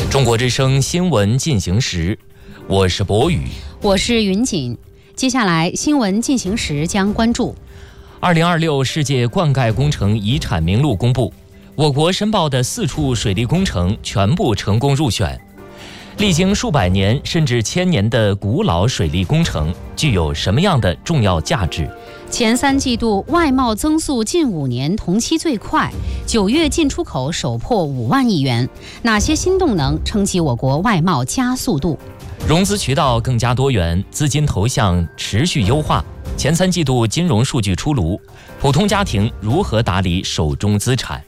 中国之声新闻进行时，我是博宇， 我是云锦。接下来新闻进行时将关注 2026世界灌溉工程遗产名录公布，我国申报的4处水利工程全部成功入选。历经数百年甚至千年的古老水利工程具有什么样的重要价值？ 前3季度外贸增速近5年同期最快，9月进出口首破5万亿元，哪些新动能撑起我国外贸加速度？ 融资渠道更加多元，资金投向持续优化。前3季度金融数据出炉，普通家庭如何打理手中资产？